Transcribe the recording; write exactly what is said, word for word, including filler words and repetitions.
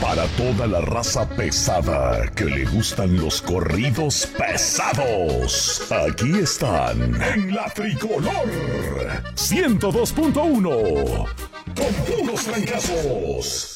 Para toda la raza pesada que le gustan los corridos pesados, aquí están en la Tricolor ciento dos punto uno con puros trancazos.